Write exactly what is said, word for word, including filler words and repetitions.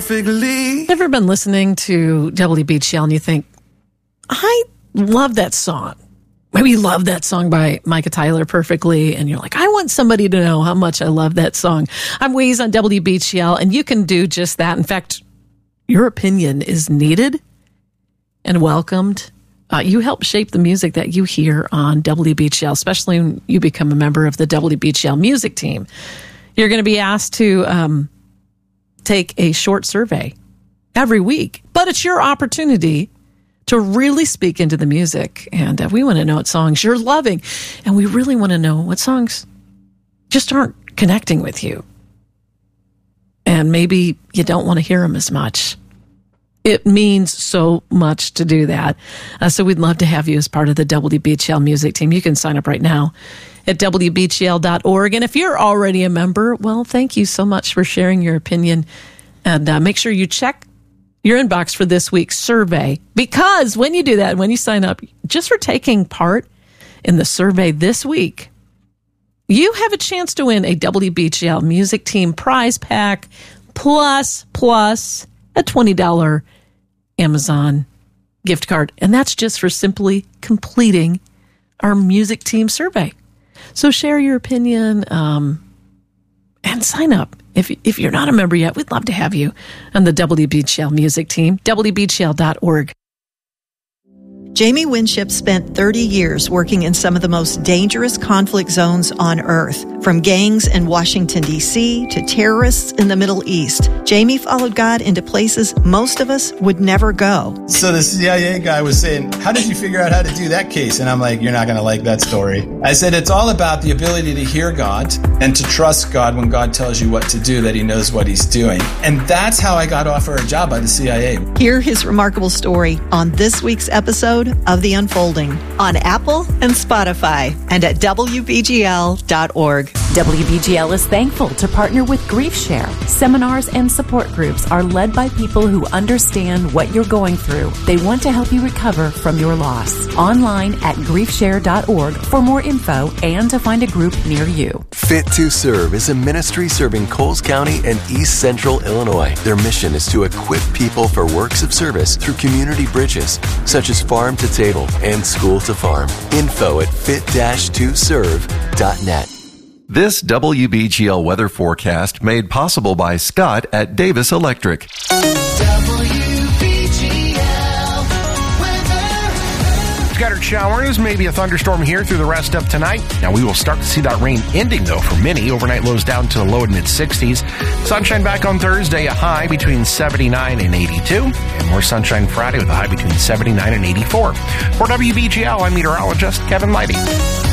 perfectly. Ever been listening to W B G L and you think, I love that song? Maybe you love that song by Micah Tyler perfectly, and you're like, I want somebody to know how much I love that song. I'm Waze on W B G L, and you can do just that. In fact, your opinion is needed and welcomed. Uh, you help shape the music that you hear on W B G L, especially when you become a member of the W B G L music team. You're going to be asked to um, take a short survey every week, but it's your opportunity to really speak into the music. And uh, we want to know what songs you're loving. And we really want to know what songs just aren't connecting with you. And maybe you don't want to hear them as much. It means so much to do that. Uh, so we'd love to have you as part of the W B G L music team. You can sign up right now at W B G L dot org. And if you're already a member, well, thank you so much for sharing your opinion. And uh, make sure you check your inbox for this week's survey, because when you do that, when you sign up, just for taking part in the survey this week, you have a chance to win a W B G L Music Team prize pack plus, plus a twenty dollars Amazon gift card. And that's just for simply completing our music team survey. So share your opinion um, and sign up. If if you're not a member yet, we'd love to have you on the W B G L music team, W B G L dot org. Jamie Winship spent thirty years working in some of the most dangerous conflict zones on Earth, from gangs in Washington, D C to terrorists in the Middle East. Jamie followed God into places most of us would never go. So the C I A guy was saying, how did you figure out how to do that case? And I'm like, you're not going to like that story. I said, it's all about the ability to hear God and to trust God when God tells you what to do, that he knows what he's doing. And that's how I got offered a job by the C I A. Hear his remarkable story on this week's episode of The Unfolding on Apple and Spotify and at W B G L dot org. W B G L is thankful to partner with GriefShare. Seminars and support groups are led by people who understand what you're going through. They want to help you recover from your loss. Online at grief share dot org for more info and to find a group near you. Fit to Serve is a ministry serving Coles County and East Central Illinois. Their mission is to equip people for works of service through community bridges, such as farm to table and school to farm. Info at fit dash to serve dot net. This W B G L weather forecast made possible by Scott at Davis Electric. W B G L weather. Scattered showers, maybe a thunderstorm here through the rest of tonight. Now we will start to see that rain ending, though, for many. Overnight lows down to the low and mid-sixties. Sunshine back on Thursday, a high between seventy-nine and eighty-two. And more sunshine Friday with a high between seventy-nine and eighty-four. For W B G L, I'm meteorologist Kevin Lighty.